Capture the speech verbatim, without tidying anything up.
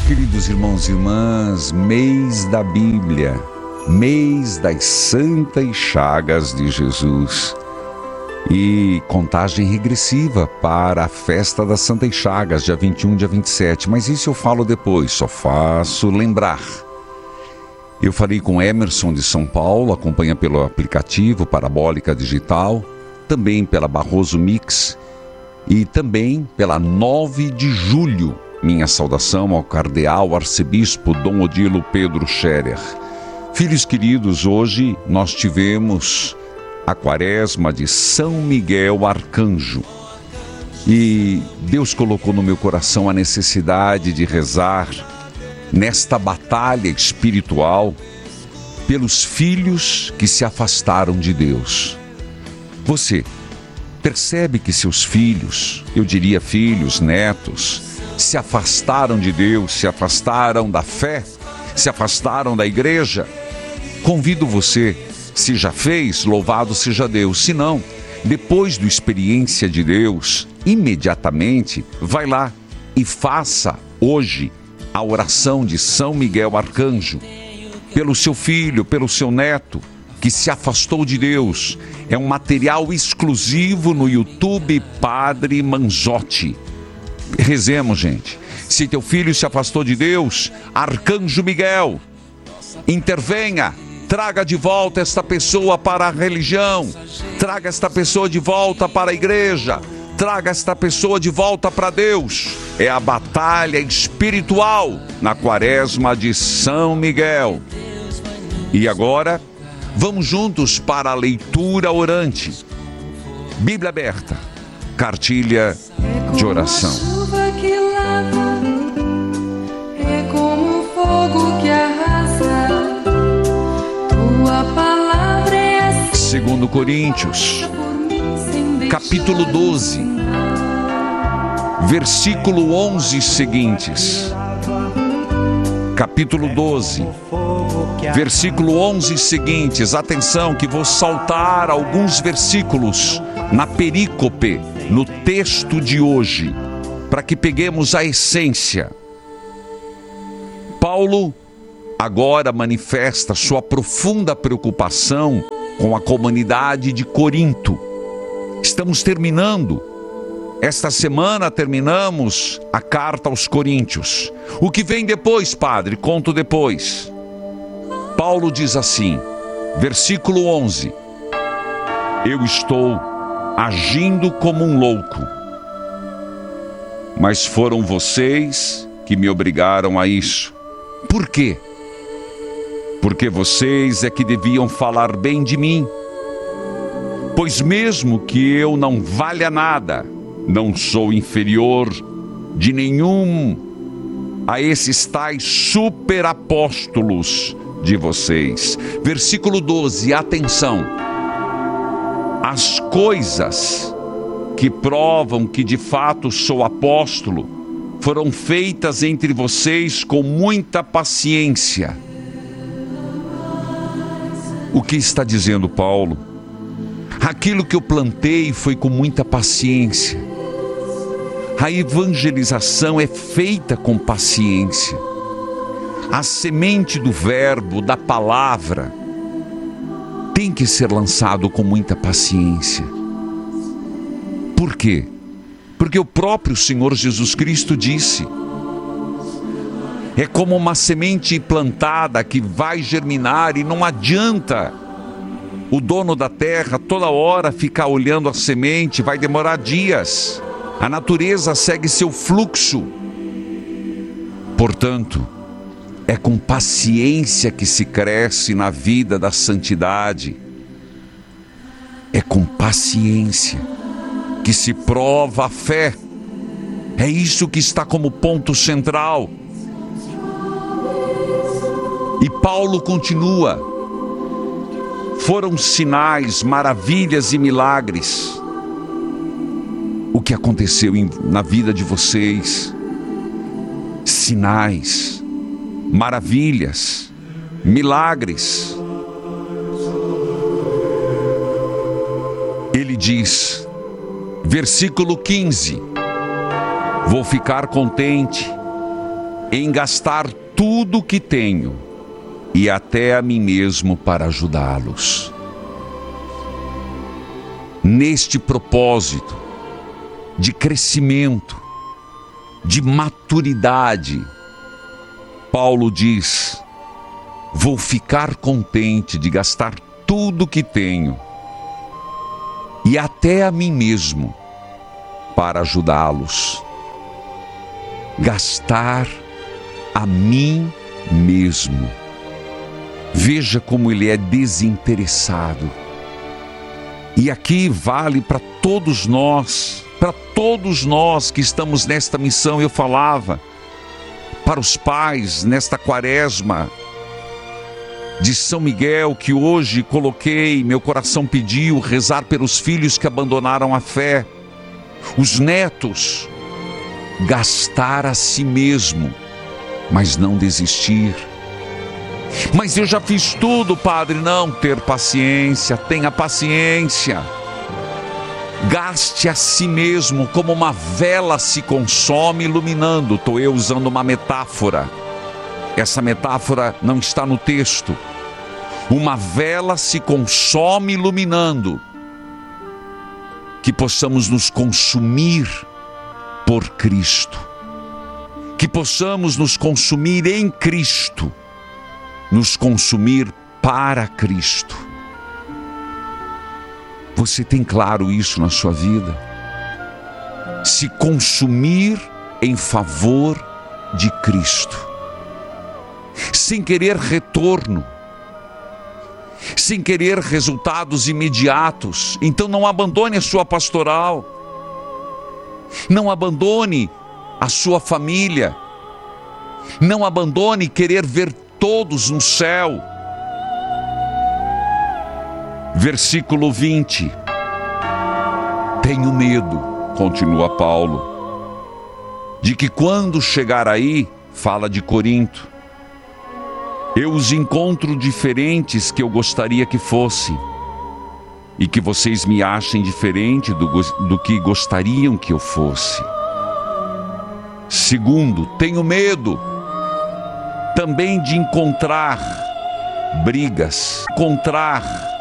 Queridos irmãos e irmãs, mês da Bíblia, mês das Santas Chagas de Jesus e contagem regressiva para a festa das Santas Chagas, dia vinte e um, dia vinte e sete, mas isso eu falo depois, só faço lembrar. Eu falei com Emerson de São Paulo, acompanha pelo aplicativo Parabólica Digital, também pela Barroso Mix e também pela nove de julho. Minha saudação ao cardeal arcebispo Dom Odilo Pedro Scherer. Filhos queridos, hoje nós tivemos a quaresma de São Miguel Arcanjo. E Deus colocou no meu coração a necessidade de rezar nesta batalha espiritual pelos filhos que se afastaram de Deus. Você percebe que seus filhos, eu diria filhos, netos, se afastaram de Deus, se afastaram da fé, se afastaram da igreja? Convido você, se já fez, louvado seja Deus. Se não, depois do Experiência de Deus, imediatamente vai lá e faça hoje a oração de São Miguel Arcanjo pelo seu filho, pelo seu neto que se afastou de Deus. É um material exclusivo no YouTube Padre Manzotti. Rezemos, gente. Se teu filho se afastou de Deus, Arcanjo Miguel, intervenha, traga de volta esta pessoa para a religião, traga esta pessoa de volta para a igreja, traga esta pessoa de volta para Deus. É a batalha espiritual na quaresma de São Miguel. E agora, vamos juntos para a leitura orante. Bíblia aberta, cartilha de oração. Que lava, é como fogo que arrasa. Tua palavra é assim. Segundo Coríntios, capítulo doze, versículo onze seguintes. Capítulo doze, versículo onze seguintes. Atenção que vou saltar alguns versículos na perícope, no texto de hoje, para que peguemos a essência. Paulo agora manifesta sua profunda preocupação com a comunidade de Corinto. Estamos terminando, esta semana terminamos a carta aos Coríntios. O que vem depois, padre? Conto depois. Paulo diz assim, versículo onze: eu estou agindo como um louco, mas foram vocês que me obrigaram a isso. Por quê? Porque vocês é que deviam falar bem de mim. Pois mesmo que eu não valha nada, não sou inferior de nenhum a esses tais superapóstolos de vocês. Versículo doze, atenção. As coisas que provam que de fato sou apóstolo foram feitas entre vocês com muita paciência. O que está dizendo Paulo? Aquilo que eu plantei foi com muita paciência. A evangelização é feita com paciência. A semente do verbo, da palavra, tem que ser lançado com muita paciência. Por quê? Porque o próprio Senhor Jesus Cristo disse: é como uma semente plantada que vai germinar e não adianta o dono da terra toda hora ficar olhando a semente, vai demorar dias. A natureza segue seu fluxo. Portanto, é com paciência que se cresce na vida da santidade. É com paciência que se prova a fé. É isso que está como ponto central. E Paulo continua: foram sinais, maravilhas e milagres o que aconteceu em, na vida de vocês. Sinais, maravilhas, milagres. Ele diz, versículo quinze: vou ficar contente em gastar tudo o que tenho e até a mim mesmo para ajudá-los. Neste propósito de crescimento, de maturidade, Paulo diz: vou ficar contente de gastar tudo que tenho e até a mim mesmo para ajudá-los. Gastar a mim mesmo. Veja como ele é desinteressado. E aqui vale para todos nós, para todos nós que estamos nesta missão. Eu falava para os pais nesta quaresma de São Miguel, que hoje coloquei, meu coração pediu rezar pelos filhos que abandonaram a fé, os netos, gastar a si mesmo, mas não desistir. Mas eu já fiz tudo, padre. Não, ter paciência, tenha paciência. Gaste a si mesmo como uma vela se consome iluminando. Estou eu usando uma metáfora. Essa metáfora não está no texto. Uma vela se consome iluminando. Que possamos nos consumir por Cristo. Que possamos nos consumir em Cristo. Nos consumir para Cristo. Você tem claro isso na sua vida? Se consumir em favor de Cristo, sem querer retorno, sem querer resultados imediatos. Então não abandone a sua pastoral, não abandone a sua família, não abandone querer ver todos no céu. Versículo vinte. Tenho medo, continua Paulo, de que quando chegar aí, fala de Corinto, eu os encontro diferentes que eu gostaria que fossem, e que vocês me achem diferente do, do que gostariam que eu fosse. Segundo, tenho medo também de encontrar brigas, encontrar